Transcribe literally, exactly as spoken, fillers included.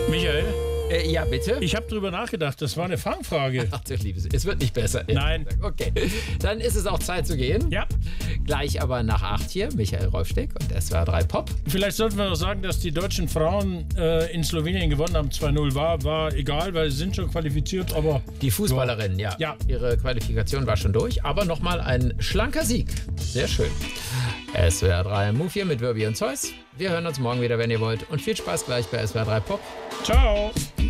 Michael, Äh, ja, bitte? ich habe drüber nachgedacht. Das war eine Fangfrage. Ach du Liebes, es wird nicht besser. Nein. Okay, dann ist es auch Zeit zu gehen. Ja, Gleich aber nach acht hier, Michael Rolfsteck und S W R drei Pop. vielleicht sollten wir noch sagen, dass die deutschen Frauen äh, in Slowenien gewonnen haben. zwei null war, war egal, weil sie sind schon qualifiziert, aber Die Fußballerin, ja. Ja. Ihre Qualifikation war schon durch, aber nochmal ein schlanker Sieg. Sehr schön. S W R drei Move hier mit Wirbi und Zeus. Wir hören uns morgen wieder, wenn ihr wollt. Und viel Spaß gleich bei S W R drei Pop. ciao.